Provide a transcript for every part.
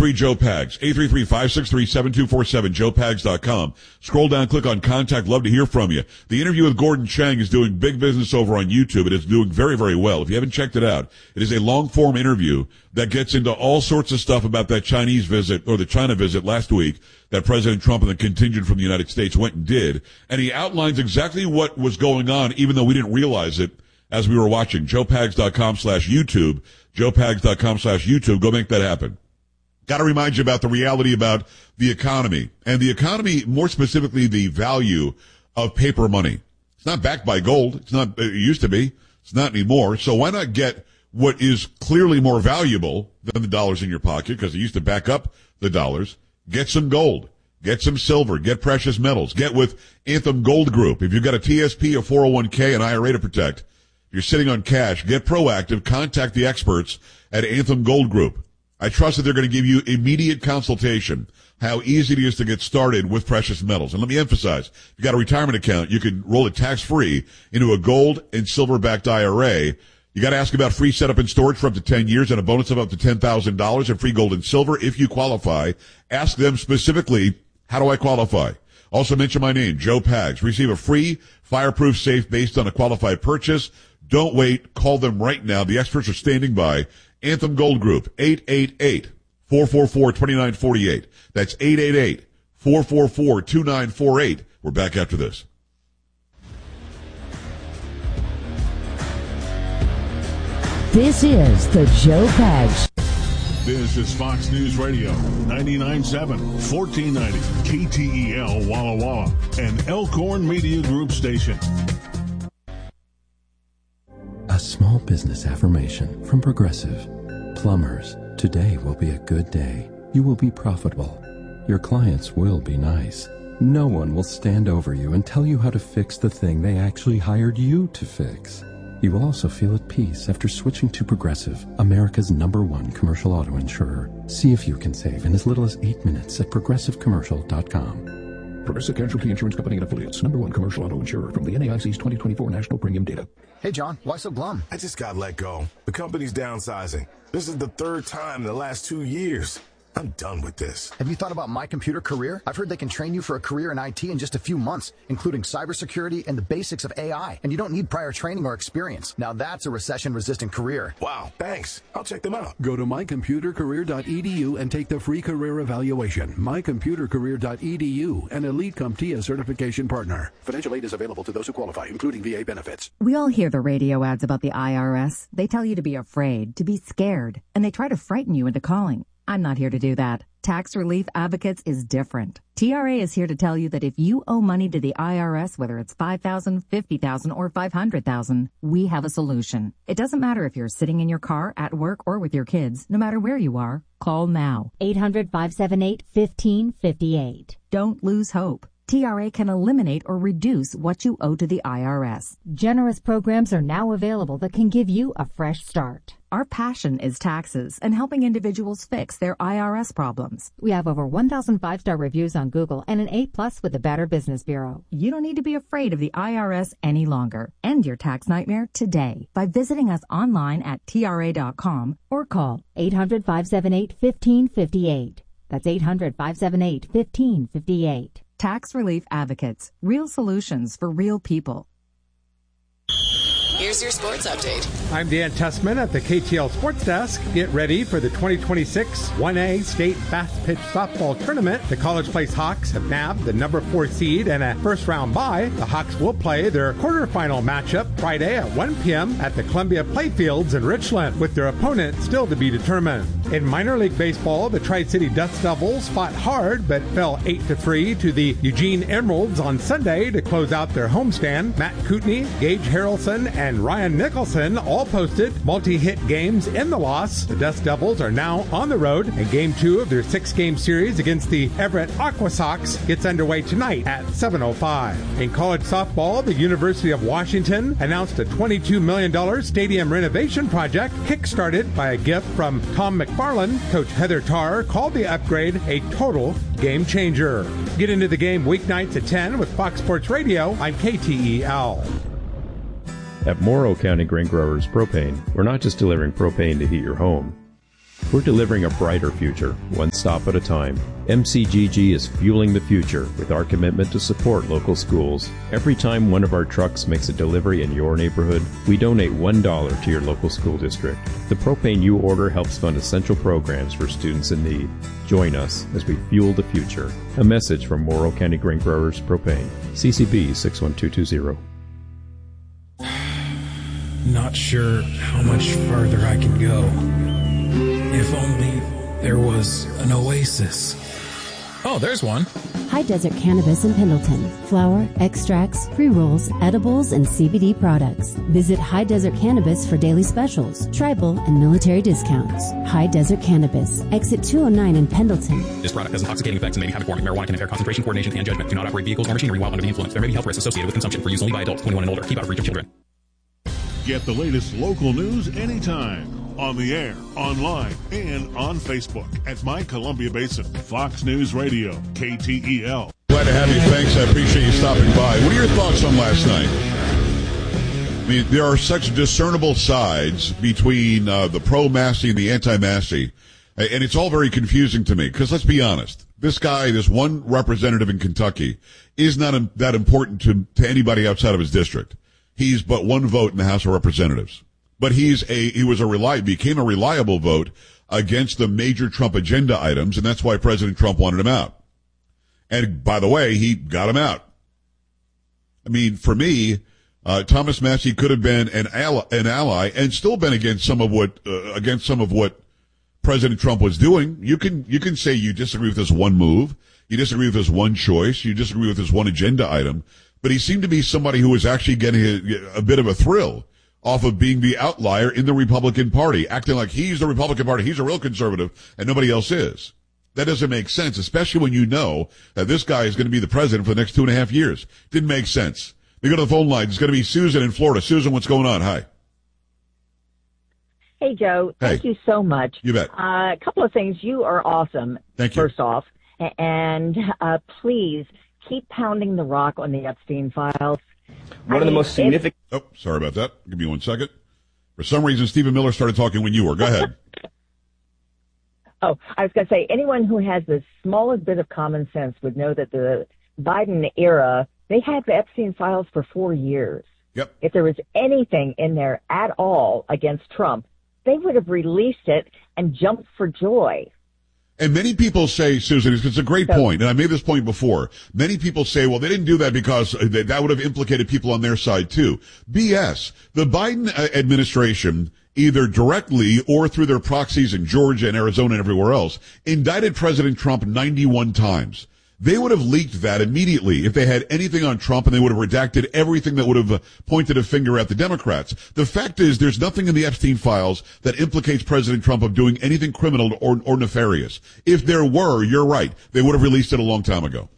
833-JOE-PAGS, 833-563-7247, joepags.com. Scroll down, click on contact. Love to hear from you. The interview with Gordon Chang is doing big business over on YouTube. It is doing very, very well. If you haven't checked it out, it is a long-form interview that gets into all sorts of stuff about that Chinese visit, or the China visit last week that President Trump and the contingent from the United States went and did. And he outlines exactly what was going on, even though we didn't realize it as we were watching. joepags.com/YouTube. joepags.com/YouTube. Go make that happen. Got to remind you about the reality about the economy, and the economy, more specifically, the value of paper money. It's not backed by gold. It's not, it used to be. It's not anymore. So why not get what is clearly more valuable than the dollars in your pocket, because it used to back up the dollars? Get some gold. Get some silver. Get precious metals. Get with Anthem Gold Group. If you've got a TSP, a 401k, an IRA to protect, you're sitting on cash, get proactive, contact the experts at Anthem Gold Group. I trust that they're going to give you immediate consultation, how easy it is to get started with precious metals. And let me emphasize, if you've got a retirement account, you can roll it tax-free into a gold and silver-backed IRA. You got to ask about free setup and storage for up to 10 years and a bonus of up to $10,000 and free gold and silver if you qualify. Ask them specifically, how do I qualify? Also mention my name, Joe Pags. Receive a free fireproof safe based on a qualified purchase. Don't wait. Call them right now. The experts are standing by. Anthem Gold Group, 888-444-2948. That's 888-444-2948. We're back after this. This is the Joe Pags. This is Fox News Radio, 99.7, 1490, KTEL Walla Walla, and Elkhorn Media Group Station. A small business affirmation from Progressive. Plumbers, today will be a good day. You will be profitable. Your clients will be nice. No one will stand over you and tell you how to fix the thing they actually hired you to fix. You will also feel at peace after switching to Progressive, America's #1 commercial auto insurer. See if you can save in as little as 8 minutes at progressivecommercial.com. Progressive Casualty Insurance Company and Affiliates, #1 commercial auto insurer from the NAIC's 2024 National Premium Data. Hey, John, why so glum? I just got let go. The company's downsizing. This is the third time in the last 2 years. I'm done with this. Have you thought about My Computer Career? I've heard they can train you for a career in IT in just a few months, including cybersecurity and the basics of AI. And you don't need prior training or experience. Now that's a recession-resistant career. Wow, thanks. I'll check them out. Go to mycomputercareer.edu and take the free career evaluation. mycomputercareer.edu, an Elite CompTIA certification partner. Financial aid is available to those who qualify, including VA benefits. We all hear the radio ads about the IRS. They tell you to be afraid, to be scared, and they try to frighten you into calling. I'm not here to do that. Tax Relief Advocates is different. TRA is here to tell you that if you owe money to the IRS, whether it's $5,000, $50,000, or $500,000, we have a solution. It doesn't matter if you're sitting in your car, at work, or with your kids. No matter where you are, call now. 800-578-1558. Don't lose hope. TRA can eliminate or reduce what you owe to the IRS. Generous programs are now available that can give you a fresh start. Our passion is taxes and helping individuals fix their IRS problems. We have over 1,000 5-star reviews on Google and an A+ with the Better Business Bureau. You don't need to be afraid of the IRS any longer. End your tax nightmare today by visiting us online at TRA.com or call 800-578-1558. That's 800-578-1558. Tax Relief Advocates. Real solutions for real people. Here's your sports update. I'm Dan Tessman at the KTL Sports Desk. Get ready for the 2026 1A State Fast Pitch Softball Tournament. The College Place Hawks have nabbed the number 4 seed and a first-round bye. The Hawks will play their quarterfinal matchup Friday at 1 p.m. at the Columbia Playfields in Richland, with their opponent still to be determined. In minor league baseball, the Tri-City Dust Devils fought hard but fell 8-3 to the Eugene Emeralds on Sunday to close out their homestand. Matt Kootenai, Gage Harrelson, and Ryan Nicholson all posted multi-hit games in the loss. The Dust Devils are now on the road, and Game 2 of their 6-game series against the Everett Aqua Sox gets underway tonight at 7:05. In college softball, the University of Washington announced a $22 million stadium renovation project kick-started by a gift from Tom McFarland. Coach Heather Tarr called the upgrade a total game changer. Get into the game weeknights at 10 with Fox Sports Radio. I'm KTEL. At Morrow County Grain Growers Propane, we're not just delivering propane to heat your home. We're delivering a brighter future, one stop at a time. MCGG is fueling the future with our commitment to support local schools. Every time one of our trucks makes a delivery in your neighborhood, we donate $1 to your local school district. The propane you order helps fund essential programs for students in need. Join us as we fuel the future. A message from Morrow County Grain Growers Propane. CCB 61220. Not sure how much further I can go. If only there was an oasis. Oh, there's one. High Desert Cannabis in Pendleton. Flower, extracts, pre-rolls, edibles, and CBD products. Visit High Desert Cannabis for daily specials, tribal, and military discounts. High Desert Cannabis. Exit 209 in Pendleton. This product has intoxicating effects and may be habit forming. Marijuana can impair concentration, coordination, and judgment. Do not operate vehicles or machinery while under the influence. There may be health risks associated with consumption. For use only by adults 21 and older. Keep out of reach of children. Get the latest local news anytime. On the air, online, and on Facebook at My Columbia Basin. Fox News Radio, KTEL. Glad to have you. Thanks. I appreciate you stopping by. What are your thoughts on last night? I mean, there are such discernible sides between the pro-Massey and the anti-Massey, and it's all very confusing to me, because let's be honest. This guy, this one representative in Kentucky, is not that important to anybody outside of his district. He's but one vote in the House of Representatives. But he became a reliable vote against the major Trump agenda items, and that's why President Trump wanted him out. And by the way, he got him out. I mean, for me, Thomas Massey could have been an ally and still been against some of what President Trump was doing. You can say you disagree with this one move, you disagree with this one choice, you disagree with this one agenda item, but he seemed to be somebody who was actually getting a bit of a thrill off of being the outlier in the Republican Party, acting like he's the Republican Party, he's a real conservative, and nobody else is. That doesn't make sense, especially when you know that this guy is going to be the president for the next 2.5 years. Didn't make sense. We go to the phone line. It's going to be Susan in Florida. Susan, what's going on? Hi. Hey, Joe. Thank you so much. You bet. A couple of things. You are awesome. Thank you. First off. And please keep pounding the rock on the Epstein files. One of the most significant... Oh, sorry about that. Give me 1 second. For some reason, Stephen Miller started talking when you were. Go ahead. Oh, I was going to say, anyone who has the smallest bit of common sense would know that the Biden era, they had the Epstein files for 4 years. Yep. If there was anything in there at all against Trump, they would have released it and jumped for joy. And many people say, Susan, it's a great point, and I made this point before. Many people say, well, they didn't do that because that would have implicated people on their side too. BS. The Biden administration, either directly or through their proxies in Georgia and Arizona and everywhere else, indicted President Trump 91 times. They would have leaked that immediately if they had anything on Trump, and they would have redacted everything that would have pointed a finger at the Democrats. The fact is, there's nothing in the Epstein files that implicates President Trump of doing anything criminal or nefarious. If there were, you're right, they would have released it a long time ago.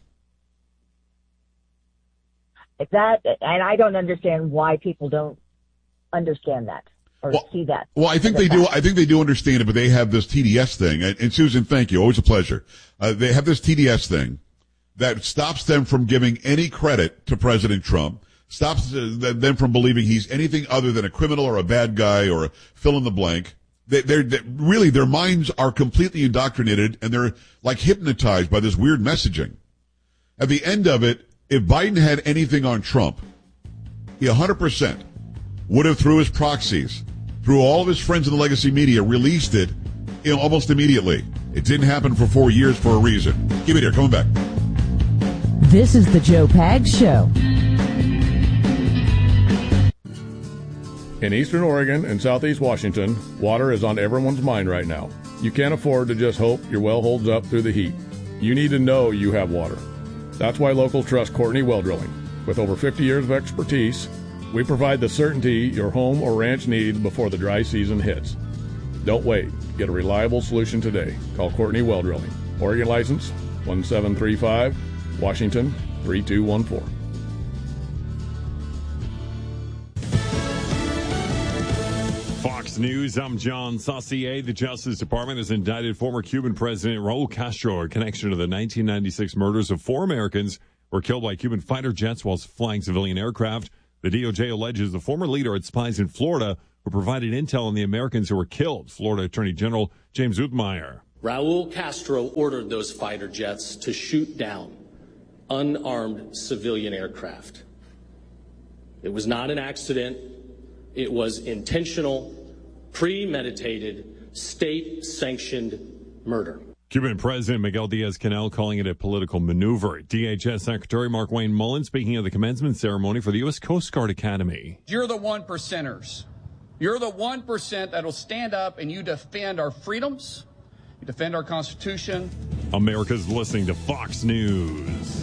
That, and I don't understand why people don't understand that. Or see that. Well, I think they do. I think they do understand it, but they have this TDS thing. And Susan, thank you. Always a pleasure. They have this TDS thing that stops them from giving any credit to President Trump, stops them from believing he's anything other than a criminal or a bad guy or a fill in the blank. They're really, their minds are completely indoctrinated, and they're like hypnotized by this weird messaging. At the end of it, if Biden had anything on Trump, he 100% would have, through his proxies, through all of his friends in the legacy media, released it almost immediately. It didn't happen for 4 years for a reason. Keep it here. Coming back. This is the Joe Pags Show. In Eastern Oregon and Southeast Washington, water is on everyone's mind right now. You can't afford to just hope your well holds up through the heat. You need to know you have water. That's why locals trust Courtney Well Drilling. With over 50 years of expertise, we provide the certainty your home or ranch needs before the dry season hits. Don't wait. Get a reliable solution today. Call Courtney Well Drilling. Oregon license 1735, Washington 3214. Fox News, I'm John Saucier. The Justice Department has indicted former Cuban President Raul Castro in connection to the 1996 murders of 4 Americans who were killed by Cuban fighter jets while flying civilian aircraft. The DOJ alleges the former leader had spies in Florida who provided intel on the Americans who were killed. Florida Attorney General James Uthmeier. Raul Castro ordered those fighter jets to shoot down unarmed civilian aircraft. It was not an accident. It was intentional, premeditated, state-sanctioned murder. Cuban President Miguel Diaz-Canel calling it a political maneuver. DHS Secretary Mark Wayne Mullen speaking of the commencement ceremony for the U.S. Coast Guard Academy. You're the 1%ers. You're the 1% that'll stand up and you defend our freedoms, you defend our Constitution. America's listening to Fox News.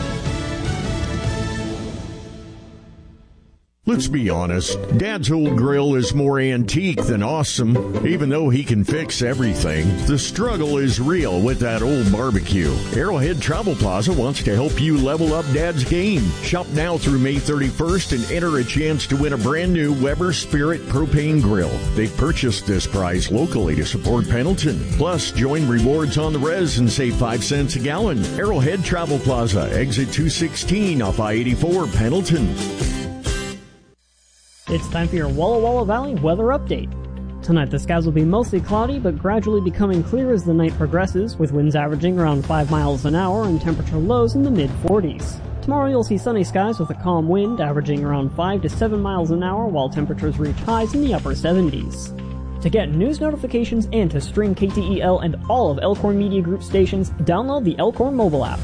Let's be honest, Dad's old grill is more antique than awesome. Even though he can fix everything, the struggle is real with that old barbecue. Arrowhead Travel Plaza wants to help you level up Dad's game. Shop now through May 31st and enter a chance to win a brand new Weber Spirit propane grill. They've purchased this prize locally to support Pendleton. Plus, join rewards on the res and save 5 cents a gallon. Arrowhead Travel Plaza, exit 216 off I-84, Pendleton. It's time for your Walla Walla Valley weather update. Tonight the skies will be mostly cloudy but gradually becoming clear as the night progresses, with winds averaging around 5 miles an hour and temperature lows in the mid-40s. Tomorrow you'll see sunny skies with a calm wind averaging around 5 to 7 miles an hour while temperatures reach highs in the upper 70s. To get news notifications and to stream KTEL and all of Elkhorn Media Group stations, download the Elkhorn mobile app.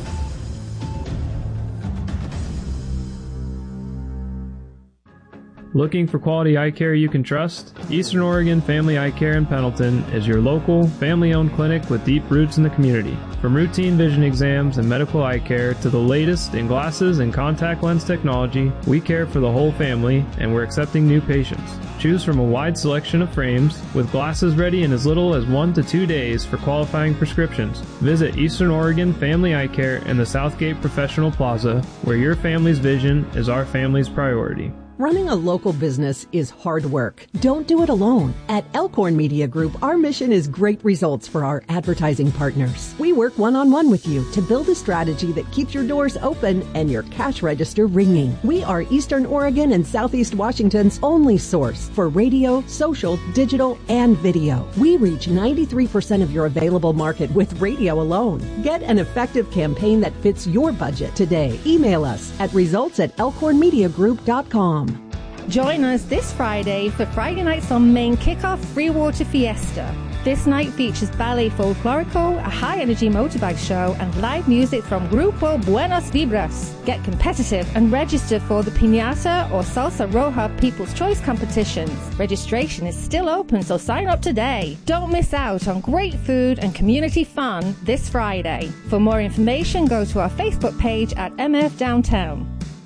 Looking for quality eye care you can trust? Eastern Oregon Family Eye Care in Pendleton is your local, family-owned clinic with deep roots in the community. From routine vision exams and medical eye care to the latest in glasses and contact lens technology, we care for the whole family and we're accepting new patients. Choose from a wide selection of frames with glasses ready in as little as 1 to 2 days for qualifying prescriptions. Visit Eastern Oregon Family Eye Care in the Southgate Professional Plaza, where your family's vision is our family's priority. Running a local business is hard work. Don't do it alone. At Elkhorn Media Group, our mission is great results for our advertising partners. We work one-on-one with you to build a strategy that keeps your doors open and your cash register ringing. We are Eastern Oregon and Southeast Washington's only source for radio, social, digital, and video. We reach 93% of your available market with radio alone. Get an effective campaign that fits your budget today. Email us at results@elkhornmediagroup.com. Join us this Friday for Friday Nights on Main Kickoff Free Water Fiesta. This night features Ballet Folklorico, a high-energy motorbike show, and live music from Grupo Buenos Vibras. Get competitive and register for the Piñata or Salsa Roja People's Choice competitions. Registration is still open, so sign up today. Don't miss out on great food and community fun this Friday. For more information, go to our Facebook page at MF Downtown.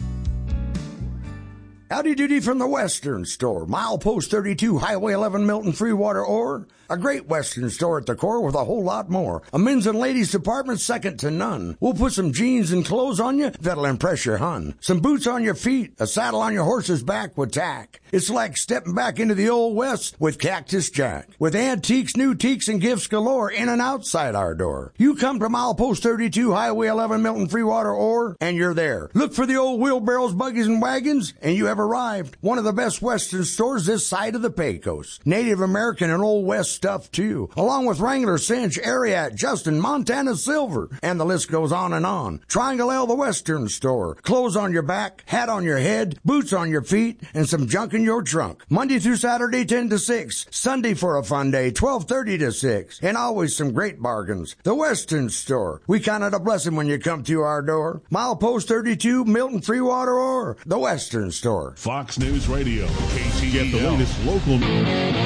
Howdy doody from the Western Store. Milepost 32, Highway 11, Milton, Freewater, Ore. A great Western store at the core with a whole lot more. A men's and ladies department second to none. We'll put some jeans and clothes on you that'll impress your hun. Some boots on your feet, a saddle on your horse's back with tack. It's like stepping back into the Old West with Cactus Jack. With antiques, new teaks, and gifts galore in and outside our door. You come to Milepost 32, Highway 11, Milton, Freewater, Ore, and you're there. Look for the old wheelbarrows, buggies, and wagons, and you have arrived. One of the best Western stores this side of the Pecos. Native American and Old West stuff too, along with Wrangler, Cinch, Ariat, Justin, Montana Silver, and the list goes on and on. Triangle L, the Western Store. Clothes on your back, hat on your head, boots on your feet, and some junk in your trunk. Monday through Saturday, 10 to 6. Sunday for a fun day, 12:30 to 6. And always some great bargains. The Western Store. We count it a blessing when you come to our door. Milepost 32, Milton, Freewater, or the Western Store. Fox News Radio, KTEL. Get the latest local news.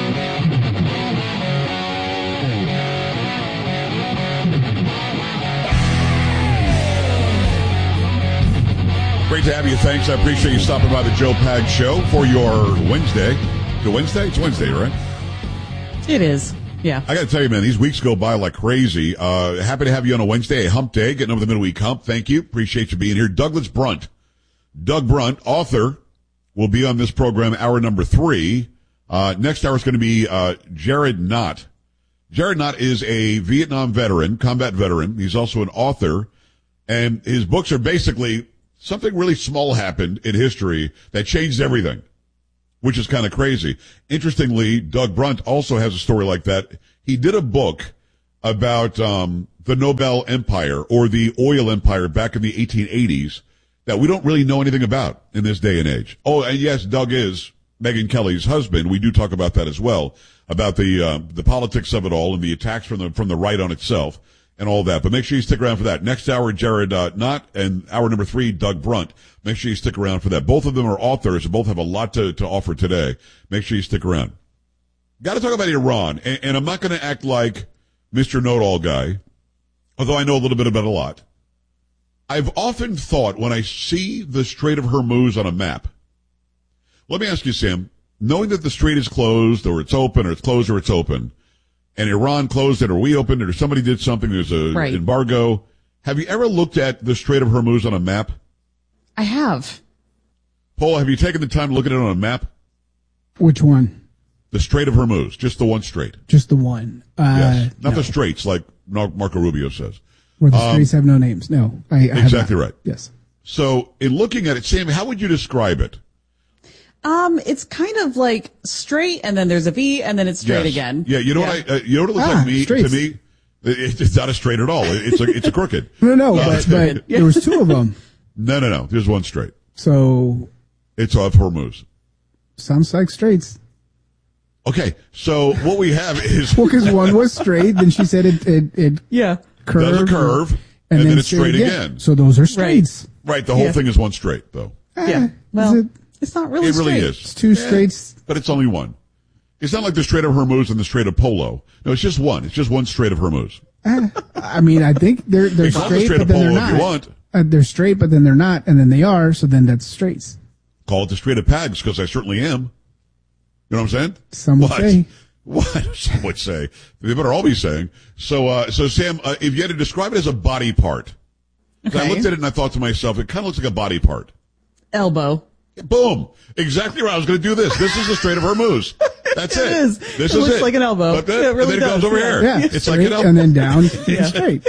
Great to have you. Thanks. I appreciate you stopping by the Joe Pags Show for your Wednesday. Is it Wednesday? It's Wednesday, right? It is. Yeah. I got to tell you, man, these weeks go by like crazy. Happy to have you on a Wednesday, a hump day, getting over the midweek hump. Thank you. Appreciate you being here. Douglas Brunt. Doug Brunt, author, will be on this program, hour number 3. Next hour is going to be Jared Knott. Jared Knott is a Vietnam veteran, combat veteran. He's also an author, and his books are basically something really small happened in history that changed everything, which is kind of crazy. Interestingly, Doug Brunt also has a story like that. He did a book about the Nobel Empire or the oil empire back in the 1880s that we don't really know anything about in this day and age. Oh, and yes, Doug is Megyn Kelly's husband. We do talk about that as well, about the politics of it all and the attacks from the right on itself and all that. But make sure you stick around for that. Next hour, Jared Knott, and hour number 3, Doug Brunt. Make sure you stick around for that. Both of them are authors and both have a lot to offer today. Make sure you stick around. Got to talk about Iran, and I'm not going to act like Mr. Know-It-All guy, although I know a little bit about a lot. I've often thought when I see the Strait of Hormuz on a map, let me ask you, Sam, knowing that the strait is closed or it's open or it's closed or it's open, and Iran closed it or we opened it or somebody did something, there's a embargo, have you ever looked at the Strait of Hormuz on a map? I have. Paul, have you taken the time to look at it on a map? Which one? The Strait of Hormuz, just the one strait. Just the one. Yes. Not the straits like Marco Rubio says. Where the straits have no names. No. I exactly right. Yes. So in looking at it, Sam, how would you describe it? It's kind of like straight, and then there's a V, and then it's straight again. Yeah, you know what it looks like to me? It's not a straight at all. It's a crooked. No, but there was two of them. No. There's one straight. So it's off Hormuz. Sounds like straights. Okay, so what we have is because one was straight, then she said it curved. Does a curve, and then it's straight again. So those are straights. Right. The whole thing is one straight, though. Well, it's not really straight. It really is. It's two straights. But it's only one. It's not like the Strait of Hormuz and the Strait of Polo. No, it's just one. It's just one Strait of Hormuz. I mean, I think they're straight, but then they're not. If you want. They're straight, but then they're not, and then they are, so then that's straights. Call it the Strait of Pags, because I certainly am. You know what I'm saying? Some would say. What? Some would say. They better all be saying. So Sam, if you had to describe it as a body part, I looked at it and I thought to myself, it kind of looks like a body part. Elbow. Boom. Exactly right. I was going to do this. This is the Strait of Hormuz. That's it. This looks it. Like an elbow. But then, really and then it goes over here. Yeah. It's like an elbow. And then down. Straight.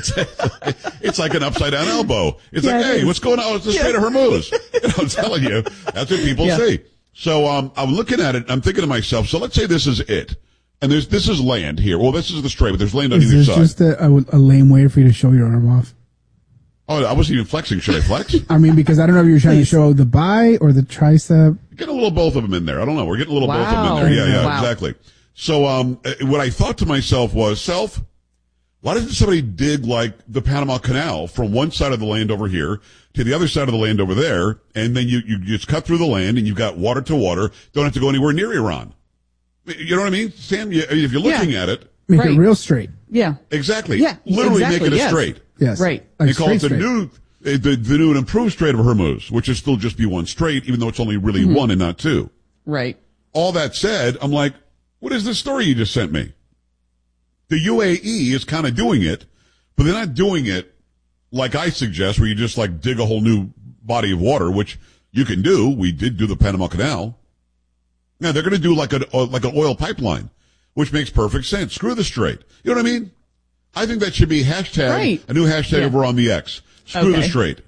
It's like an upside down elbow. It's like, hey, what's going on? It's the Strait of Hormuz. I'm telling you, that's what people say. So, I'm looking at it. I'm thinking to myself, so let's say this is it. And this is land here. Well, this is the strait, but there's land on either side. Is this just a lame way for you to show your arm off? Oh, I wasn't even flexing. Should I flex? I mean, because I don't know if you're trying to show the bi or the tricep. Get a little both of them in there. I don't know. We're getting a little both of them in there. Yeah, exactly. So, what I thought to myself was, why doesn't somebody dig like the Panama Canal from one side of the land over here to the other side of the land over there, and then you just cut through the land and you've got water to water. Don't have to go anywhere near Iran. You know what I mean, Sam? If you're looking at it, make it real straight. Yeah, exactly. Yeah, literally make it a straight. Yes, right. They call it the new and improved Strait of Hormuz, which is still just be one straight, even though it's only really one and not two. Right. All that said, I'm like, what is this story you just sent me? The UAE is kind of doing it, but they're not doing it like I suggest, where you just like dig a whole new body of water, which you can do. We did do the Panama Canal. Now they're going to do like an oil pipeline, which makes perfect sense. Screw the strait. You know what I mean? I think that should be hashtag, a new hashtag over on the X. Screw the strait.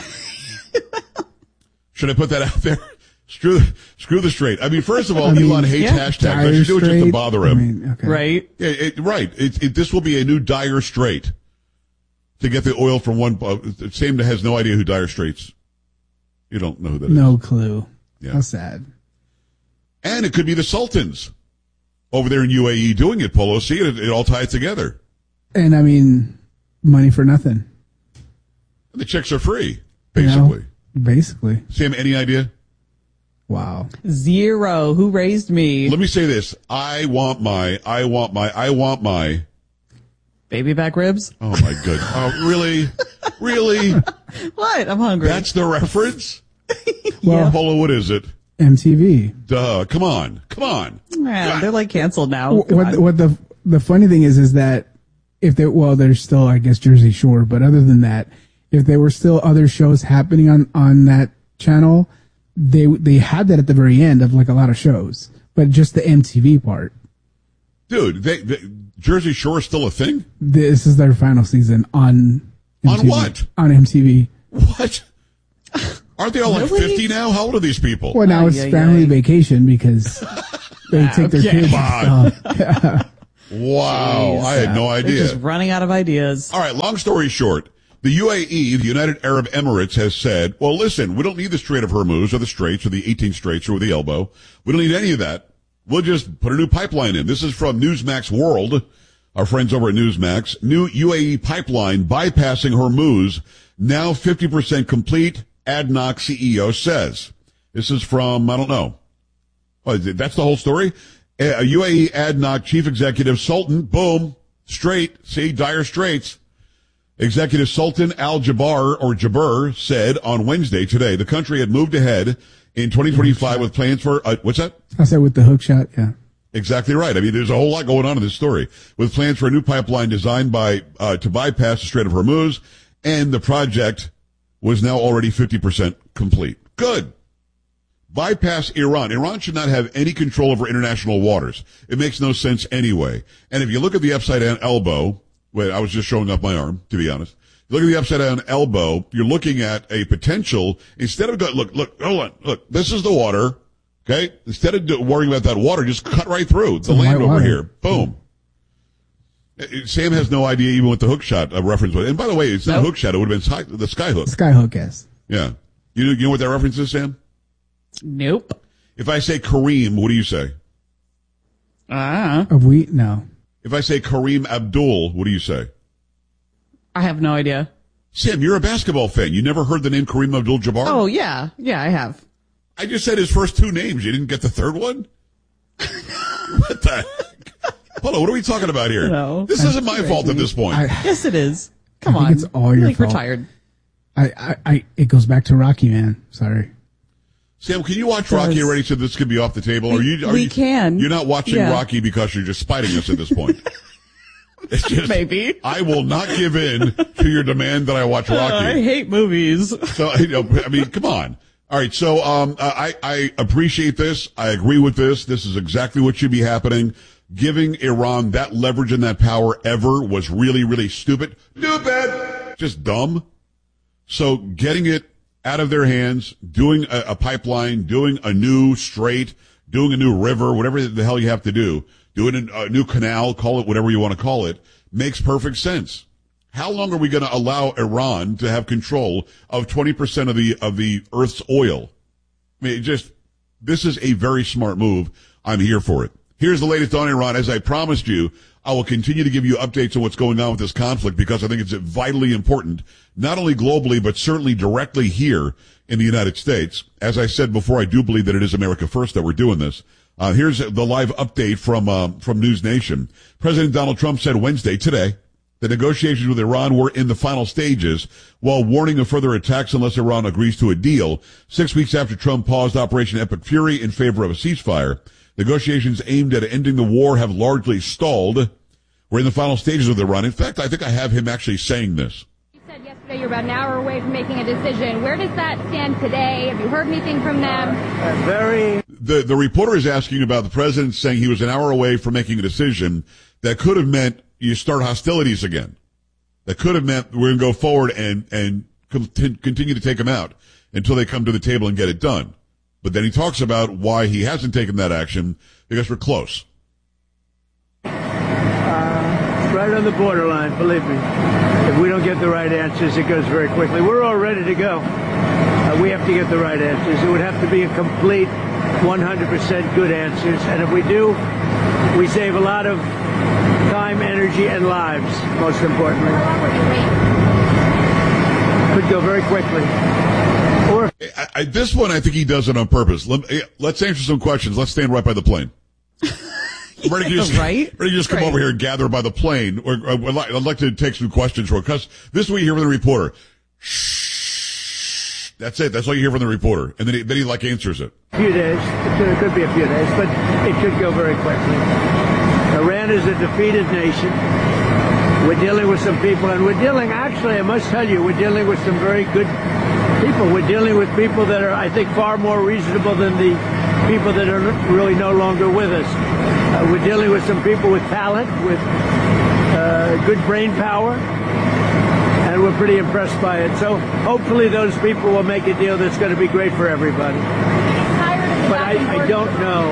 Should I put that out there? Screw the strait. I mean, first of all, Elon hates hashtags. I should do it just to bother him. Right. Yeah, this will be a new Dire Strait to get the oil from one. Sam has no idea who Dire Straits. You don't know who that is. No clue. Yeah. How sad. And it could be the Sultans over there in UAE doing it, Polo. See, it all ties together. And I mean, money for nothing. And the chicks are free, basically. Basically. Sam, any idea? Wow. 0. Who raised me? Let me say this. I want my baby back ribs. Oh my god. Oh, really? Really? What? I'm hungry. That's the reference? Well, Polo, what is it? MTV. Duh. Come on. Yeah, they're like canceled now. What the funny thing is that if they're still, I guess, Jersey Shore, but other than that, if there were still other shows happening on that channel, they had that at the very end of like a lot of shows, but just the MTV part. Dude, Jersey Shore is still a thing? This is their final season on MTV. On what? On MTV. What? Aren't they all like 50 now? How old are these people? Well, now it's family vacation because they take their kids and stuff. Wow. Jeez. I had no idea. They're just running out of ideas. All right, long story short, the UAE, the United Arab Emirates, has said, well, listen, we don't need the Strait of Hormuz or the Straits or the 18 Straits or the Elbow. We don't need any of that. We'll just put a new pipeline in. This is from Newsmax World, our friends over at Newsmax. New UAE pipeline bypassing Hormuz, now 50% complete, ADNOC CEO says. This is from, I don't know. Oh, that's the whole story? UAE ADNOC Chief Executive Sultan, boom, straight, see, dire straits. Executive Sultan Al Jaber said on Wednesday today the country had moved ahead in 2025 with plans for, what's that? I said with the hook shot, yeah. Exactly right. I mean, there's a whole lot going on in this story with plans for a new pipeline designed to bypass the Strait of Hormuz, and the project was now already 50% complete. Good. Bypass Iran. Iran should not have any control over international waters. It makes no sense anyway. And if you look at the upside down elbow, wait, I was just showing off my arm, to be honest. Look at the upside down elbow. You're looking at a potential, instead of, look, hold on. Look, this is the water. Okay. Instead of worrying about that water, just cut right through the land over here. Boom. Sam has no idea even what the hook shot reference was. And by the way, it's not hook shot. It would have been the sky hook. Sky hook, yes. Yeah. You know what that reference is, Sam? Nope. If I say Kareem, what do you say? No. If I say Kareem Abdul, what do you say? I have no idea. Sam, you're a basketball fan. You never heard the name Kareem Abdul-Jabbar? Oh, yeah. Yeah, I have. I just said his first two names. You didn't get the third one? What the heck? Hold on, what are we talking about here? No. This isn't my fault at this point. Yes, it is. Come on. It's all your fault. We're tired. It goes back to Rocky, man. Sorry. Sam, can you watch Rocky already so this could be off the table? We can. You're not watching Rocky because you're just spiting us at this point. It's just, maybe. I will not give in to your demand that I watch Rocky. I hate movies. So, I mean, come on. All right. So, I appreciate this. I agree with this. This is exactly what should be happening. Giving Iran that leverage and that power ever was really, really stupid. Just dumb. So getting it out of their hands, doing a pipeline, doing a new strait, doing a new river, whatever the hell you have to do, doing a new canal, call it whatever you want to call it, makes perfect sense. How long are we going to allow Iran to have control of 20% of the Earth's oil? I mean, this is a very smart move. I'm here for it. Here's the latest on Iran. As I promised you, I will continue to give you updates on what's going on with this conflict because I think it's vitally important, not only globally, but certainly directly here in the United States. As I said before, I do believe that it is America first that we're doing this. Here's the live update from News Nation. President Donald Trump said Wednesday, today, the negotiations with Iran were in the final stages, while warning of further attacks unless Iran agrees to a deal. 6 weeks after Trump paused Operation Epic Fury in favor of a ceasefire, negotiations aimed at ending the war have largely stalled. We're in the final stages with Iran. In fact, I think I have him actually saying this. You said yesterday you're about an hour away from making a decision. Where does that stand today? Have you heard anything from them? The reporter is asking about the president saying he was an hour away from making a decision that could have meant you start hostilities again. That could have meant we're going to go forward and continue to take them out until they come to the table and get it done. But then he talks about why he hasn't taken that action, because we're close. Right on the borderline, believe me. If we don't get the right answers, it goes very quickly. We're all ready to go. We have to get the right answers. It would have to be a complete 100% good answers. And if we do, we save a lot of time, energy, and lives, most importantly. Could go very quickly. This one, I think he does it on purpose. Let's answer some questions. Let's stand right by the plane. Ready to just come over here and gather by the plane. I'd like to take some questions for because this is what you hear from the reporter. Shh. That's it. That's all you hear from the reporter. And then he like answers it. A few days. It could be a few days, but it could go very quickly. Iran is a defeated nation. We're dealing with some people, and actually, I must tell you, we're dealing with some very good people. We're dealing with people that are, I think, far more reasonable than the people that are really no longer with us. We're dealing with some people with talent, with good brain power, and we're were pretty impressed by it. So hopefully those people will make a deal that's going to be great for everybody. But I don't know.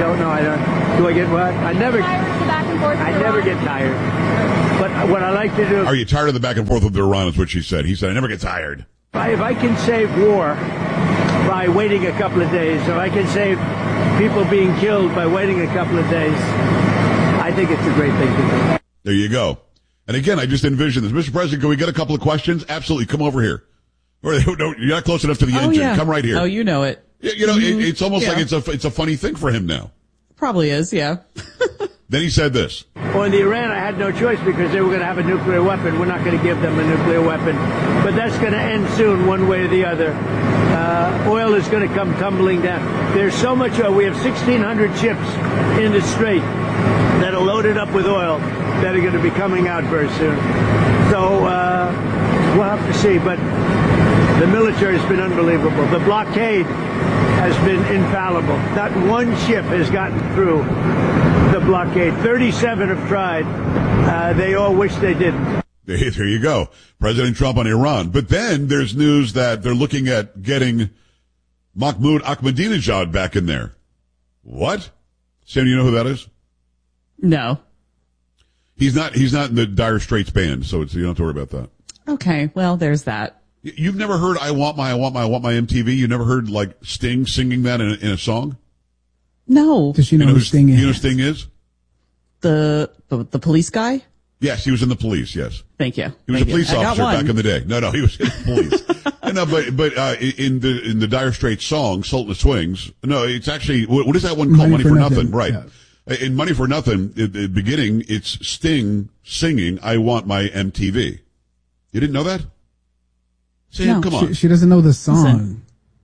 Do I get what? I never get tired. But what I like to do... Are you tired of the back and forth with Iran is what she said. He said, I never get tired. If I can save war by waiting a couple of days, if I can save people being killed by waiting a couple of days, I think it's a great thing to do. There you go. And again, I just envision this. Mr. President, can we get a couple of questions? Absolutely. Come over here. Or, no, you're not close enough to the engine. Yeah. Come right here. Oh, you know it. You know, it's almost like it's a funny thing for him now. Probably is, yeah. Then he said this. Well, in Iran, I had no choice because they were going to have a nuclear weapon. We're not going to give them a nuclear weapon. But that's going to end soon, one way or the other. Oil is going to come tumbling down. There's so much oil. We have 1,600 ships in the Strait that are loaded up with oil that are going to be coming out very soon. So we'll have to see. But the military has been unbelievable. The blockade has been infallible. Not one ship has gotten through the blockade. 37 have tried. They all wish they didn't. There you go. President Trump on Iran. But then there's news that they're looking at getting Mahmoud Ahmadinejad back in there. What? Sam, do you know who that is? No. He's not in the Dire Straits band, so you don't have to worry about that. Okay, well, there's that. You've never heard I want my MTV? You never heard like Sting singing that in a song? No. Does she know who Sting is? You know who Sting is? The police guy? Yes, he was in the police, yes. Thank you. He was a police officer back in the day. No, he was in the police. No, but in the Dire Straits song, Sultan of Swings, no, it's actually, what is that one called? Money for Nothing. Right. Yeah. In Money for Nothing, at the beginning, it's Sting singing, I want my MTV. You didn't know that? Sam, no, come on. She doesn't know the song. Listen.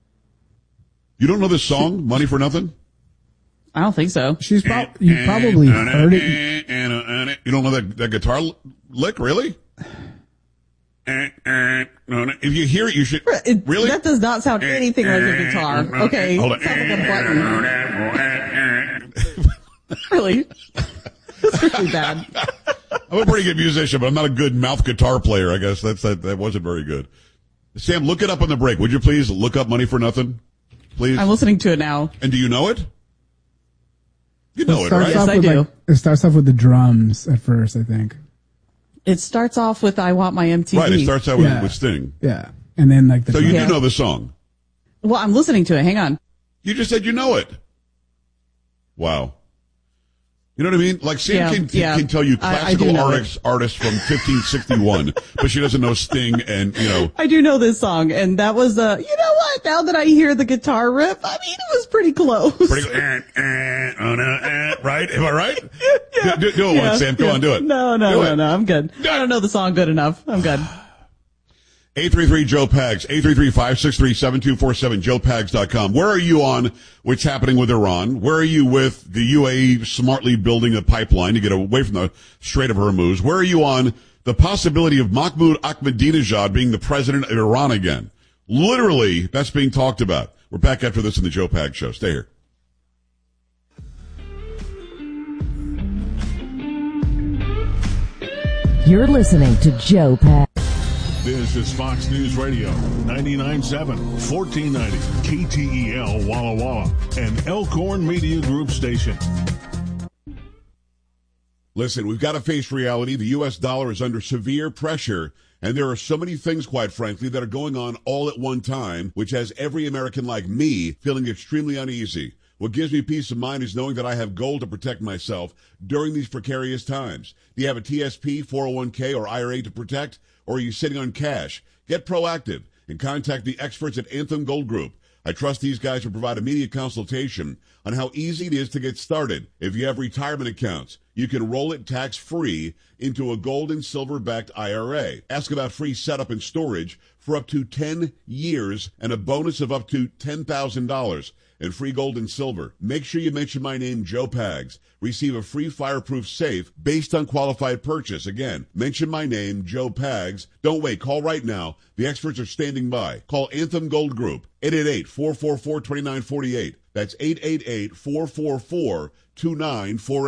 You don't know this song, Money for Nothing? I don't think so. You probably heard it. You don't know that guitar lick, really? If you hear it, you should. Really? That does not sound anything like a guitar. Okay. Hold on. Sounds like a button. Really? That's really bad. I'm a pretty good musician, but I'm not a good mouth guitar player. I guess that wasn't very good. Sam, look it up on the break. Would you please look up Money for Nothing? Please. I'm listening to it now. And do you know it? You know it, right? Yes, I do. It starts off with the drums at first, I think. It starts off with I Want My MTV. Right, it starts out with Sting. Yeah. And then like the So you do know the song? Well, I'm listening to it. Hang on. You just said you know it. Wow. You know what I mean? Like Sam can tell you classical artists from 1561, but she doesn't know Sting and, you know. I do know this song, and that was, you know what? Now that I hear the guitar riff, I mean, it was pretty close. Right? Am I right? Yeah. Do it once, Sam. Go on, do it. No, I'm good. I don't know the song good enough. I'm good. 833-JOE-PAGS, 833-563-7247, joepags.com. Where are you on what's happening with Iran? Where are you with the UAE smartly building a pipeline to get away from the Strait of Hormuz? Where are you on the possibility of Mahmoud Ahmadinejad being the president of Iran again? Literally, that's being talked about. We're back after this in the Joe Pags Show. Stay here. You're listening to Joe Pags. This is Fox News Radio, 99.7, 1490, KTEL Walla Walla, and Elkhorn Media Group station. Listen, we've got to face reality. The U.S. dollar is under severe pressure, and there are so many things, quite frankly, that are going on all at one time, which has every American like me feeling extremely uneasy. What gives me peace of mind is knowing that I have gold to protect myself during these precarious times. Do you have a TSP, 401k, or IRA to protect? Or are you sitting on cash? Get proactive and contact the experts at Anthem Gold Group. I trust these guys will provide immediate consultation on how easy it is to get started. If you have retirement accounts, you can roll it tax-free into a gold and silver-backed IRA. Ask about free setup and storage for up to 10 years and a bonus of up to $10,000 and free gold and silver. Make sure you mention my name, Joe Pags. Receive a free fireproof safe based on qualified purchase. Again, mention my name, Joe Pags. Don't wait. Call right now. The experts are standing by. Call Anthem Gold Group, 888-444-2948. That's 888-444-2948.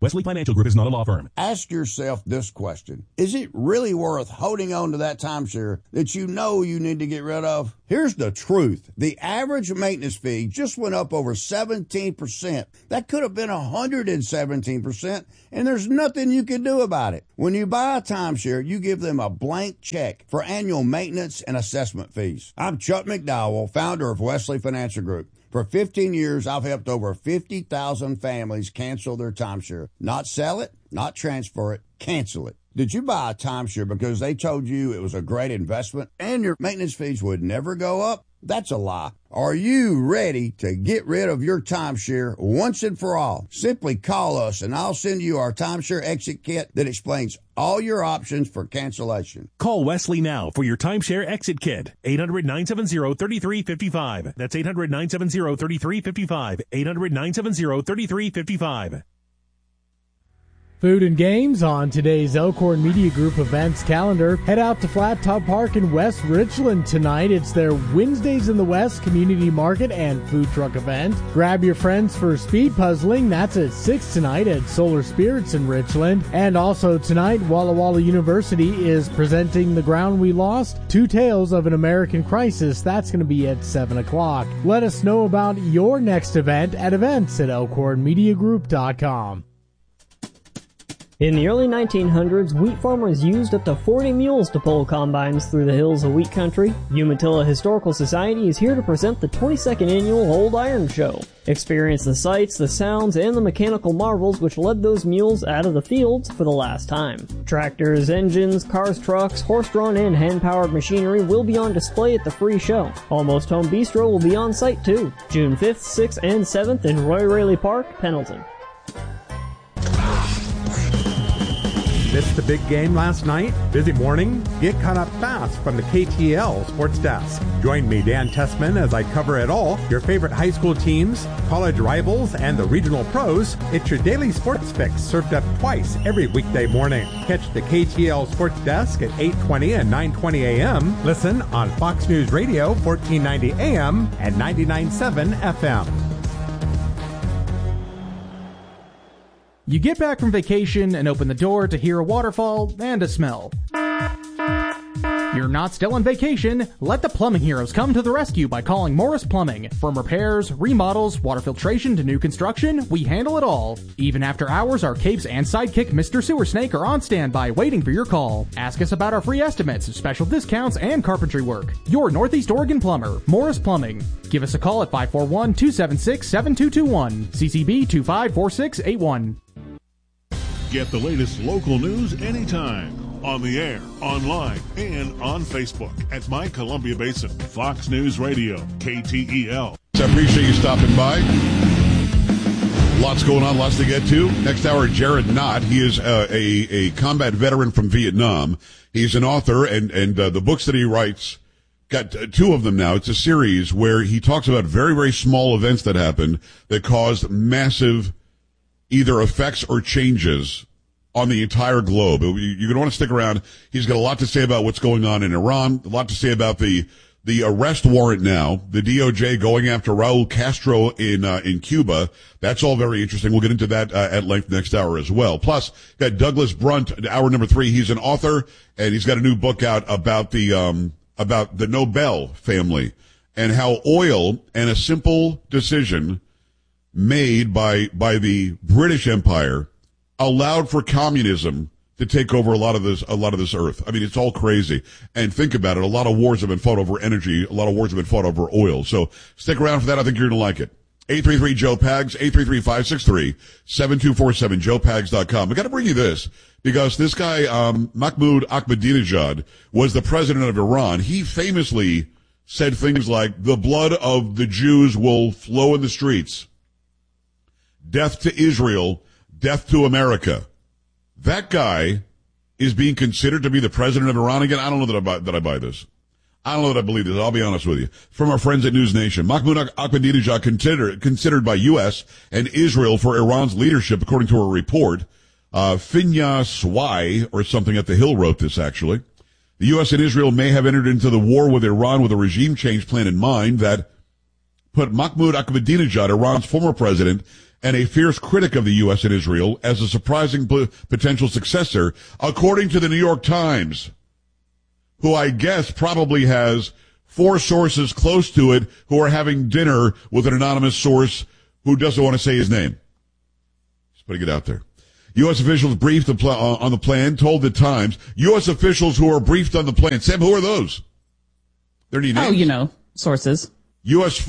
Wesley Financial Group is not a law firm. Ask yourself this question. Is it really worth holding on to that timeshare that you know you need to get rid of? Here's the truth. The average maintenance fee just went up over 17%. That could have been 117%, and there's nothing you can do about it. When you buy a timeshare, you give them a blank check for annual maintenance and assessment fees. I'm Chuck McDowell, founder of Wesley Financial Group. For 15 years, I've helped over 50,000 families cancel their timeshare. Not sell it, not transfer it, cancel it. Did you buy a timeshare because they told you it was a great investment and your maintenance fees would never go up? That's a lie. Are you ready to get rid of your timeshare once and for all? Simply call us and I'll send you our timeshare exit kit that explains all your options for cancellation. Call Wesley now for your timeshare exit kit. 800-970-3355. That's 800-970-3355. 800-970-3355. Food and games on today's Elkhorn Media Group events calendar. Head out to Flat Top Park in West Richland tonight. It's their Wednesdays in the West community market and food truck event. Grab your friends for speed puzzling. That's at 6 tonight at Solar Spirits in Richland. And also tonight, Walla Walla University is presenting The Ground We Lost, Two Tales of an American Crisis. That's going to be at 7 o'clock. Let us know about your next event at events@elkhornmediagroup.com. In the early 1900s, wheat farmers used up to 40 mules to pull combines through the hills of wheat country. Umatilla Historical Society is here to present the 22nd annual Old Iron Show. Experience the sights, the sounds, and the mechanical marvels which led those mules out of the fields for the last time. Tractors, engines, cars, trucks, horse-drawn and hand-powered machinery will be on display at the free show. Almost Home Bistro will be on site too. June 5th, 6th, and 7th in Roy Raley Park, Pendleton. Missed the big game last night? Busy morning? Get caught up fast from the KTL Sports Desk. Join me, Dan Tessman, as I cover it all. Your favorite high school teams, college rivals, and the regional pros. It's your daily sports fix served up twice every weekday morning. Catch the KTL Sports Desk at 8:20 and 9:20 a.m. Listen on Fox News Radio, 1490 a.m. and 99.7 FM. You get back from vacation and open the door to hear a waterfall and a smell. You're not still on vacation. Let the plumbing heroes come to the rescue by calling Morris Plumbing. From repairs, remodels, water filtration to new construction, we handle it all. Even after hours, our capes and sidekick Mr. Sewer Snake are on standby waiting for your call. Ask us about our free estimates, special discounts, and carpentry work. Your Northeast Oregon plumber, Morris Plumbing. Give us a call at 541-276-7221. CCB 254681. Get the latest local news anytime. On the air, online, and on Facebook at My Columbia Basin. Fox News Radio, KTEL. I appreciate you stopping by. Lots going on, lots to get to. Next hour, Jared Knott. He is a combat veteran from Vietnam. He's an author, and the books that he writes, got two of them now. It's a series where he talks about very, very small events that happened that caused massive either effects or changes on the entire globe. You're going to want to stick around. He's got a lot to say about what's going on in Iran, a lot to say about the arrest warrant now, the DOJ going after Raul Castro in Cuba. That's all very interesting. We'll get into that at length next hour as well. Plus, got Douglas Brunt, hour number 3. He's an author, and he's got a new book out about the Nobel family and how oil and a simple decision made by the British Empire allowed for communism to take over a lot of this earth. I mean, it's all crazy. And think about it. A lot of wars have been fought over energy. A lot of wars have been fought over oil. So stick around for that. I think you're going to like it. 833-JOE-PAGS, 833-563-7247, joepags.com. I got to bring you this because this guy, Mahmoud Ahmadinejad, was the president of Iran. He famously said things like, the blood of the Jews will flow in the streets. Death to Israel. Death to America. That guy is being considered to be the president of Iran again. I don't know that I buy this. I don't know that I believe this. I'll be honest with you. From our friends at News Nation, Mahmoud Ahmadinejad considered by U.S. and Israel for Iran's leadership, according to a report. Finya Swai or something at The Hill wrote this, actually. The U.S. and Israel may have entered into the war with Iran with a regime change plan in mind that put Mahmoud Ahmadinejad, Iran's former president, and a fierce critic of the U.S. and Israel, as a surprising potential successor, according to the New York Times, who I guess probably has 4 sources close to it who are having dinner with an anonymous source who doesn't want to say his name. Just putting it out there. U.S. officials briefed on the plan told the Times, U.S. officials who are briefed on the plan. Sam, who are those? There any names? Oh, sources. U.S.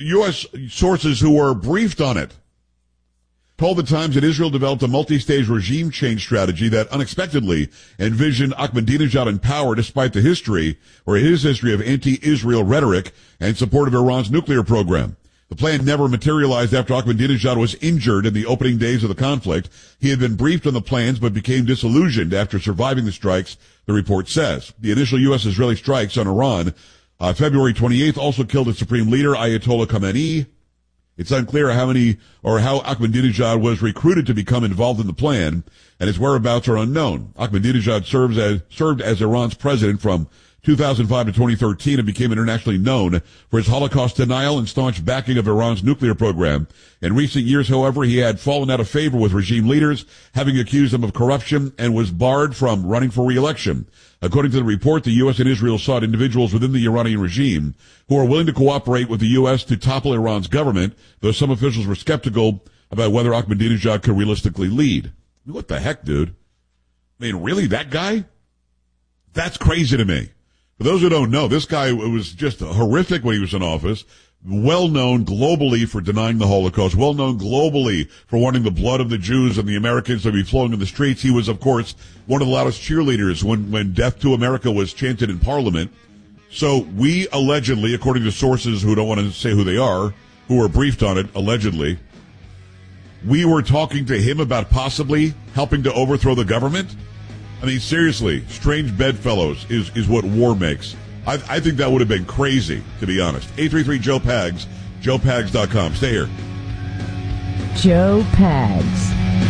sources who were briefed on it told the Times that Israel developed a multi-stage regime change strategy that unexpectedly envisioned Ahmadinejad in power despite his history of anti-Israel rhetoric and support of Iran's nuclear program. The plan never materialized after Ahmadinejad was injured in the opening days of the conflict. He had been briefed on the plans but became disillusioned after surviving the strikes, the report says. The initial U.S.-Israeli strikes on Iran February 28th also killed its supreme leader, Ayatollah Khamenei. It's unclear how Ahmadinejad was recruited to become involved in the plan, and his whereabouts are unknown. Ahmadinejad served as Iran's president from 2005 to 2013 and became internationally known for his Holocaust denial and staunch backing of Iran's nuclear program. In recent years, however, he had fallen out of favor with regime leaders, having accused them of corruption, and was barred from running for re-election. According to the report, the U.S. and Israel sought individuals within the Iranian regime who are willing to cooperate with the U.S. to topple Iran's government, though some officials were skeptical about whether Ahmadinejad could realistically lead. What the heck, dude? I mean, really, that guy? That's crazy to me. For those who don't know, this guy was just horrific when he was in office, well known globally for denying the Holocaust, well known globally for wanting the blood of the Jews and the Americans to be flowing in the streets. He was, of course, one of the loudest cheerleaders when Death to America was chanted in Parliament. So we allegedly, according to sources who don't want to say who they are, who were briefed on it, allegedly, we were talking to him about possibly helping to overthrow the government. I mean, seriously, strange bedfellows is what war makes. I think that would have been crazy, to be honest. 833-JOE-PAGS, JoePags.com. Stay here. Joe Pags.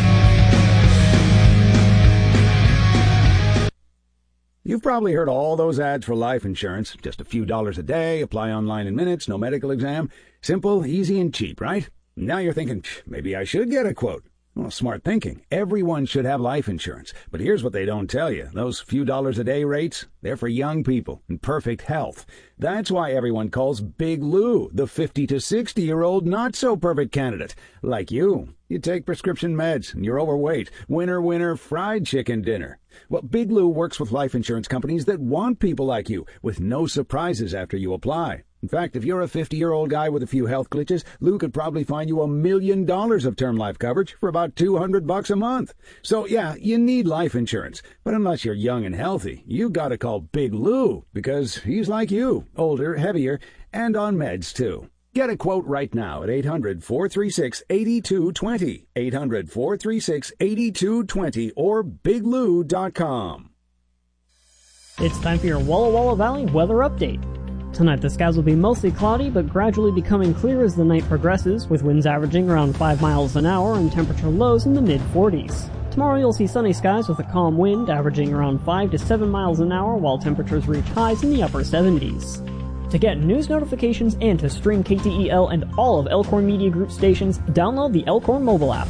You've probably heard all those ads for life insurance. Just a few dollars a day, apply online in minutes, no medical exam. Simple, easy, and cheap, right? Now you're thinking, maybe I should get a quote. Well, smart thinking. Everyone should have life insurance. But here's what they don't tell you. Those few dollars a day rates, they're for young people in perfect health. That's why everyone calls Big Lou the 50 to 60-year-old not-so-perfect candidate. Like you. You take prescription meds and you're overweight. Winner, winner, fried chicken dinner. Well, Big Lou works with life insurance companies that want people like you with no surprises after you apply. In fact, if you're a 50-year-old guy with a few health glitches, Lou could probably find you $1 million of term life coverage for about $200 a month. So, yeah, you need life insurance. But unless you're young and healthy, you gotta call Big Lou, because he's like you, older, heavier, and on meds, too. Get a quote right now at 800-436-8220, 800-436-8220, or biglou.com. It's time for your Walla Walla Valley weather update. Tonight, the skies will be mostly cloudy, but gradually becoming clear as the night progresses, with winds averaging around 5 miles an hour and temperature lows in the mid-40s. Tomorrow, you'll see sunny skies with a calm wind averaging around 5 to 7 miles an hour, while temperatures reach highs in the upper 70s. To get news notifications and to stream KTEL and all of Elkhorn Media Group stations, download the Elkhorn mobile app.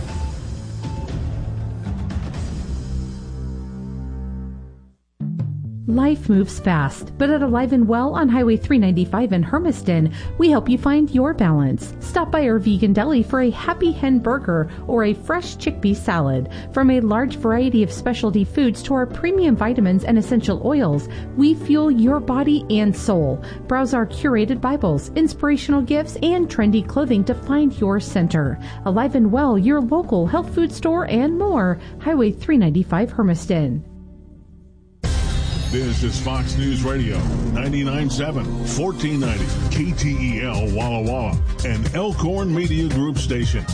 Life moves fast, but at Alive and Well on Highway 395 in Hermiston, we help you find your balance. Stop by our vegan deli for a Happy Hen burger or a fresh chickpea salad. From a large variety of specialty foods to our premium vitamins and essential oils, we fuel your body and soul. Browse our curated Bibles, inspirational gifts, and trendy clothing to find your center. Alive and Well, your local health food store and more. Highway 395 Hermiston. This is Fox News Radio, 99.7, 1490, KTEL Walla Walla, an Elkhorn Media Group station.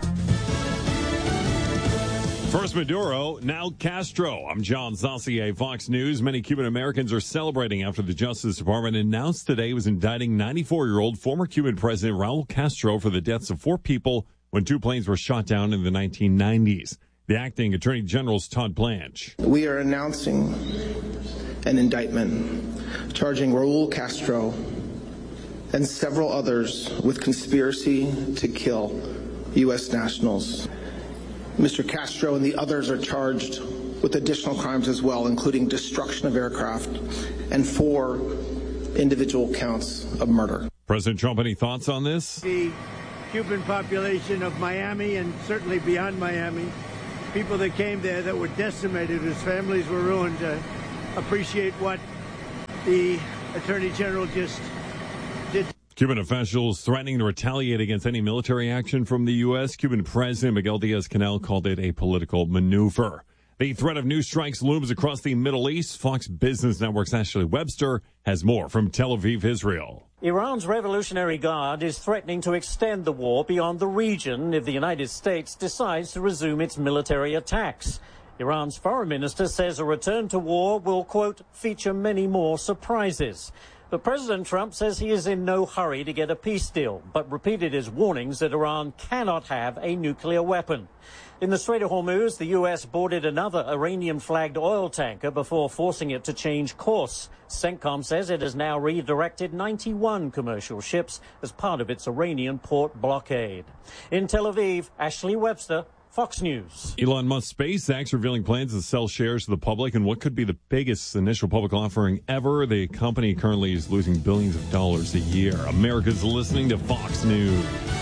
First Maduro, now Castro. I'm John Saucier, Fox News. Many Cuban Americans are celebrating after the Justice Department announced today it was indicting 94-year-old former Cuban President Raul Castro for the deaths of 4 people when 2 planes were shot down in the 1990s. The acting Attorney General's Todd Blanche. We are announcing an indictment charging Raul Castro and several others with conspiracy to kill U.S. nationals. Mr. Castro and the others are charged with additional crimes as well, including destruction of aircraft and 4 individual counts of murder. President Trump, any thoughts on this? The Cuban population of Miami and certainly beyond Miami, people that came there that were decimated, whose families were ruined, appreciate what the Attorney General just did. Cuban officials threatening to retaliate against any military action from the U.S. Cuban President Miguel Diaz-Canel called it a political maneuver. The threat of new strikes looms across the Middle East. Fox Business Network's Ashley Webster has more from Tel Aviv, Israel. Iran's Revolutionary Guard is threatening to extend the war beyond the region if the United States decides to resume its military attacks. Iran's foreign minister says a return to war will, quote, feature many more surprises. But President Trump says he is in no hurry to get a peace deal, but repeated his warnings that Iran cannot have a nuclear weapon. In the Strait of Hormuz, the U.S. boarded another Iranian-flagged oil tanker before forcing it to change course. CENTCOM says it has now redirected 91 commercial ships as part of its Iranian port blockade. In Tel Aviv, Ashley Webster, Fox News. Elon Musk SpaceX revealing plans to sell shares to the public in what could be the biggest initial public offering ever. The company currently is losing billions of dollars a year. America's listening to Fox News.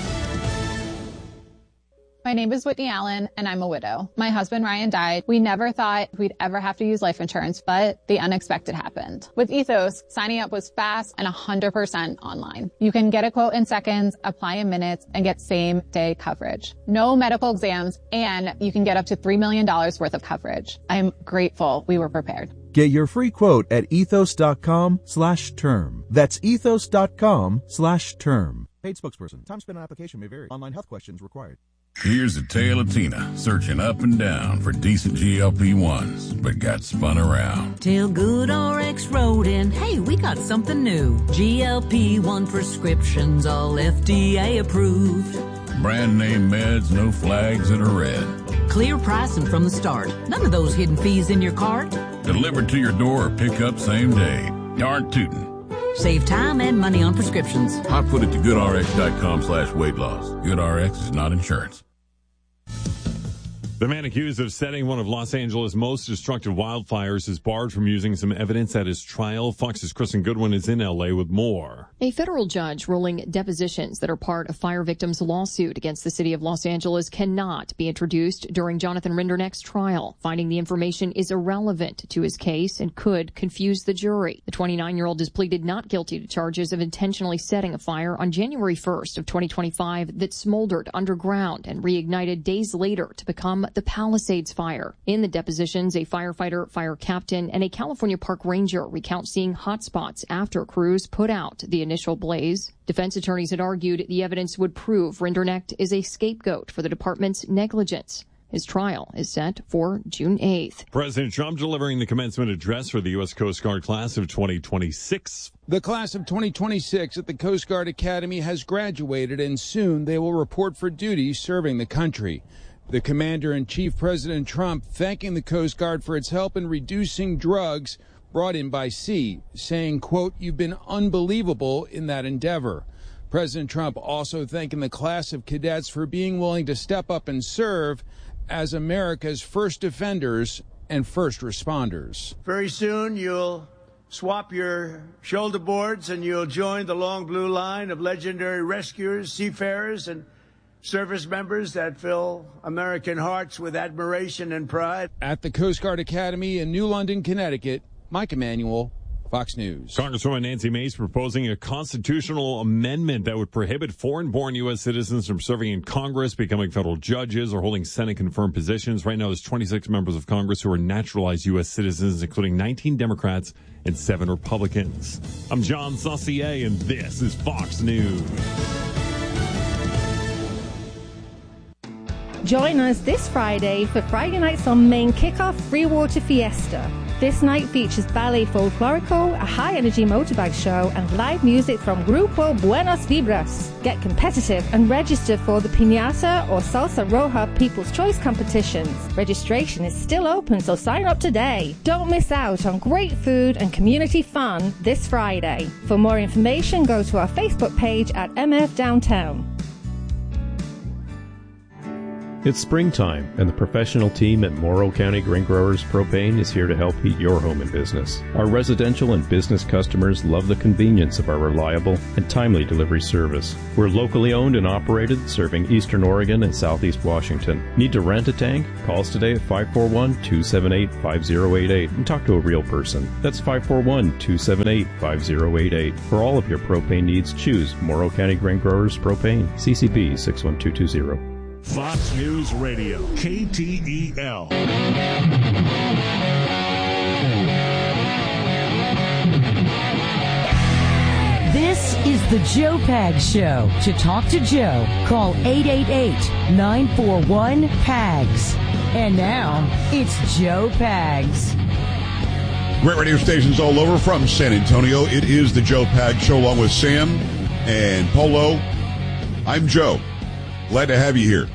My name is Whitney Allen, and I'm a widow. My husband, Ryan, died. We never thought we'd ever have to use life insurance, but the unexpected happened. With Ethos, signing up was fast and 100% online. You can get a quote in seconds, apply in minutes, and get same-day coverage. No medical exams, and you can get up to $3 million worth of coverage. I'm grateful we were prepared. Get your free quote at ethos.com/term. That's ethos.com/term. Paid spokesperson. Time spent on application may vary. Online health questions required. Here's a tale of Tina searching up and down for decent GLP-1s, but got spun around. Till Good RX wrote in, hey, we got something new. GLP-1 prescriptions, all FDA approved. Brand name meds, no flags that are red. Clear pricing from the start. None of those hidden fees in your cart. Delivered to your door or pick up same day. Darn tootin'. Save time and money on prescriptions. Hot foot it to goodrx.com/weight loss. GoodRx is not insurance. The man accused of setting one of Los Angeles' most destructive wildfires is barred from using some evidence at his trial. Fox's Kristen Goodwin is in L.A. with more. A federal judge ruling depositions that are part of fire victims' lawsuit against the city of Los Angeles cannot be introduced during Jonathan Rinderneck's trial, finding the information is irrelevant to his case and could confuse the jury. The 29-year-old has pleaded not guilty to charges of intentionally setting a fire on January 1st of 2025 that smoldered underground and reignited days later to become the Palisades fire. In the depositions, a firefighter, fire captain, and a California park ranger recount seeing hot spots after crews put out the initial blaze. Defense attorneys had argued the evidence would prove Rinderneck is a scapegoat for the department's negligence. His trial is set for June 8th. President Trump delivering the commencement address for the U.S. Coast Guard class of 2026. The class of 2026 at the Coast Guard Academy has graduated, and soon they will report for duty serving the country. The Commander-in-Chief, President Trump, thanking the Coast Guard for its help in reducing drugs brought in by sea, saying, quote, "You've been unbelievable in that endeavor." President Trump also thanking the class of cadets for being willing to step up and serve as America's first defenders and first responders. Very soon you'll swap your shoulder boards and you'll join the long blue line of legendary rescuers, seafarers, and service members that fill American hearts with admiration and pride. At the Coast Guard Academy in New London, Connecticut, Mike Emanuel, Fox News. Congresswoman Nancy Mace proposing a constitutional amendment that would prohibit foreign-born U.S. citizens from serving in Congress, becoming federal judges, or holding Senate-confirmed positions. Right now, there's 26 members of Congress who are naturalized U.S. citizens, including 19 Democrats and 7 Republicans. I'm John Saucier, and this is Fox News. Join us this Friday for Friday Nights on Main Kickoff Free Water Fiesta. This night features ballet folklorico, a high-energy motorbike show, and live music from Grupo Buenas Vibras. Get competitive and register for the Piñata or Salsa Roja People's Choice competitions. Registration is still open, so sign up today. Don't miss out on great food and community fun this Friday. For more information, go to our Facebook page at MF Downtown. It's springtime, and the professional team at Morrow County Grain Growers Propane is here to help heat your home and business. Our residential and business customers love the convenience of our reliable and timely delivery service. We're locally owned and operated, serving Eastern Oregon and Southeast Washington. Need to rent a tank? Call us today at 541-278-5088 and talk to a real person. That's 541-278-5088. For all of your propane needs, choose Morrow County Grain Growers Propane, CCP 61220. Fox News Radio, KTEL. This is the Joe Pags Show. To talk to Joe, call 888-941-PAGS. And now, it's Joe Pags. Great radio stations all over from San Antonio. It is the Joe Pags Show along with Sam and Polo. I'm Joe. Glad to have you here.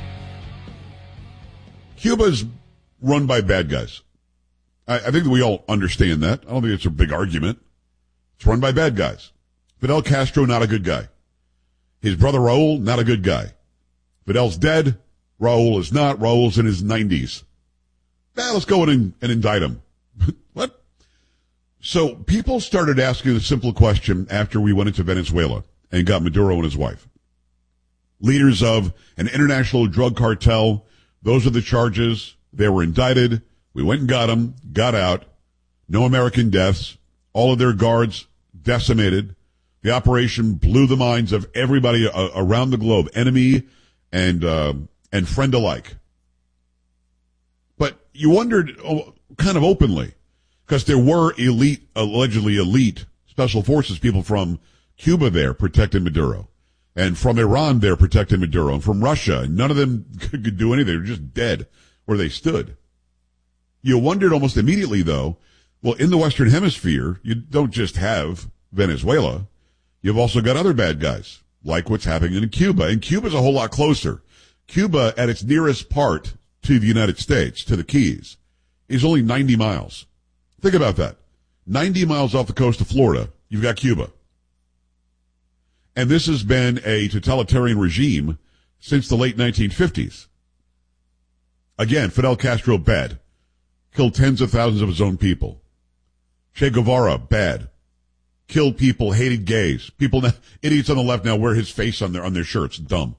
Cuba's run by bad guys. I think that we all understand that. I don't think it's a big argument. It's run by bad guys. Fidel Castro, not a good guy. His brother Raul, not a good guy. Fidel's dead. Raul is not. Raul's in his 90s. Let's go in and indict him. What? So people started asking the simple question after we went into Venezuela and got Maduro and his wife. Leaders of an international drug cartel. Those are the charges. They were indicted. We went and got them, got out. No American deaths. All of their guards decimated. The operation blew the minds of everybody around the globe, enemy and friend alike. But you wondered kind of openly, because there were allegedly elite special forces people from Cuba there protecting Maduro. And from Iran, they're protecting Maduro. And from Russia, none of them could do anything. They were just dead where they stood. You wondered almost immediately, though, well, in the Western Hemisphere, you don't just have Venezuela. You've also got other bad guys, like what's happening in Cuba. And Cuba's a whole lot closer. Cuba, at its nearest part to the United States, to the Keys, is only 90 miles. Think about that. 90 miles off the coast of Florida, you've got Cuba. And this has been a totalitarian regime since the late 1950s. Again, Fidel Castro, bad. Killed tens of thousands of his own people. Che Guevara, bad. Killed people, hated gays. Idiots on the left now wear his face on their shirts. Dumb.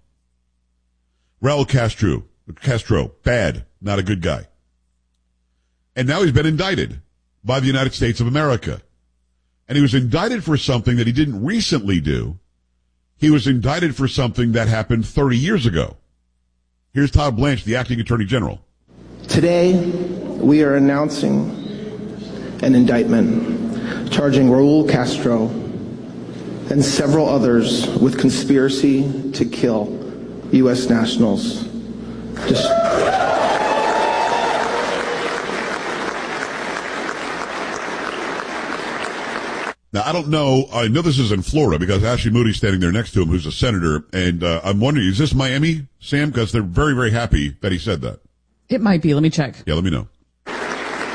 Raul Castro, bad. Not a good guy. And now he's been indicted by the United States of America. And he was indicted for something that he didn't recently do. He was indicted for something that happened 30 years ago. Here's Todd Blanche, the acting attorney general. Today, we are announcing an indictment charging Raul Castro and several others with conspiracy to kill U.S. nationals. Now, I don't know. I know this is in Florida because Ashley Moody's standing there next to him, who's a senator. And I'm wondering, is this Miami, Sam? Because they're very, very happy that he said that. It might be. Let me check. Yeah, let me know.